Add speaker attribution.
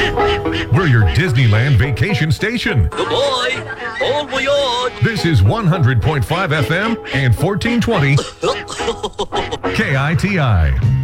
Speaker 1: We're your Disneyland vacation station.
Speaker 2: Good boy. Bon voyage.
Speaker 1: This is 100.5 FM and 1420 KITI.